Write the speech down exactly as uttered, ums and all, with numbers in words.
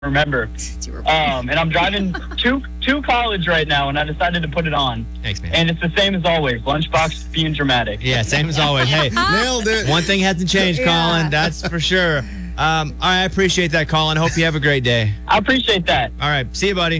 remember. Um, and I'm driving to to college right now, and I decided to put it on. Thanks, man. And it's the same as always. Lunchbox being dramatic. Yeah, same as always. Hey, Nailed it. one thing hasn't changed, Yeah. Colin. That's for sure. Um, all right, I appreciate that, Colin. Hope you have a great day. I appreciate that. All right, see you, buddy.